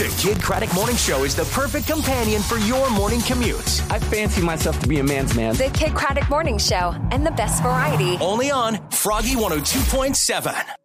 The Kid Craddock Morning Show is the perfect companion for your morning commute. I fancy myself to be a man's man. The Kid Craddock Morning Show and the best variety. Only on Froggy 102.7.